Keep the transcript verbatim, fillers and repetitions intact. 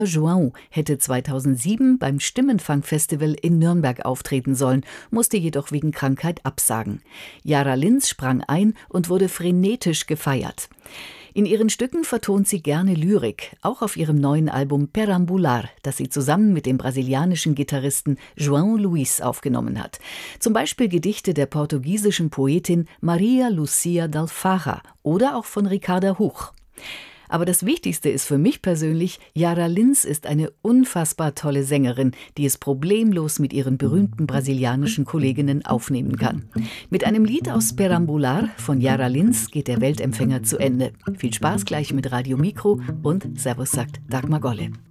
João hätte zweitausendsieben beim Stimmenfang-Festival in Nürnberg auftreten sollen, musste jedoch wegen Krankheit absagen. Yara Lins sprang ein und wurde frenetisch gefeiert. In ihren Stücken vertont sie gerne Lyrik, auch auf ihrem neuen Album Perambular, das sie zusammen mit dem brasilianischen Gitarristen João Luís aufgenommen hat. Zum Beispiel Gedichte der portugiesischen Poetin Maria Lucia d'Alfara oder auch von Ricarda Huch. Aber das Wichtigste ist für mich persönlich, Yara Lins ist eine unfassbar tolle Sängerin, die es problemlos mit ihren berühmten brasilianischen Kolleginnen aufnehmen kann. Mit einem Lied aus Perambular von Yara Lins geht der Weltempfänger zu Ende. Viel Spaß gleich mit Radio Mikro und Servus sagt Dagmar Golle.